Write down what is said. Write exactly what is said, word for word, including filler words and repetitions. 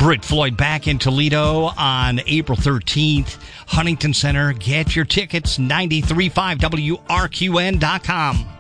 Britt Floyd back in Toledo on April thirteenth. Huntington Center. Get your tickets, nine three five W R Q N dot com.